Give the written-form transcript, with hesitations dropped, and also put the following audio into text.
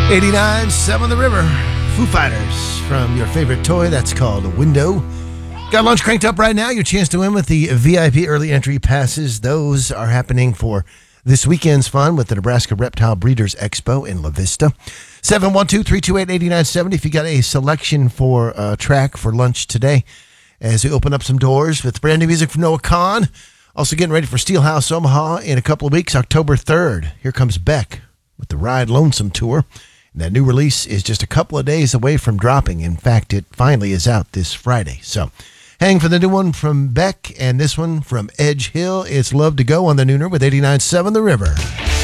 89.7 The River. Foo Fighters from your favorite toy. That's called a Window. Got lunch cranked up right now. Your chance to win with the VIP early entry passes. Those are happening for this weekend's fun with the Nebraska Reptile Breeders Expo in La Vista. 712-328-8970 if you got a selection for a track for lunch today as we open up some doors with brand new music from Noah Kahan. Also getting ready for Steelhouse Omaha in a couple of weeks, October 3rd. Here comes Beck with the Ride Lonesome Tour. And that new release is just a couple of days away from dropping. In fact, it finally is out this Friday. So hang for the new one from Beck and this one from Edge Hill. It's Love to Go on the Nooner with 89.7 The River.